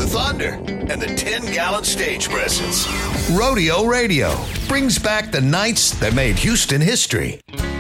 the Thunder and the 10-gallon stage presence. Rodeo Radio brings back the nights that made Houston history.